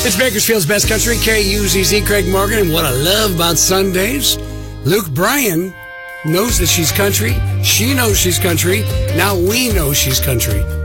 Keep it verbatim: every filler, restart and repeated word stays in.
It's Bakersfield's Best Country, K U Z Z, Craig Morgan, and what I love about Sundays, Luke Bryan knows that she's country. She knows she's country. Now we know she's country.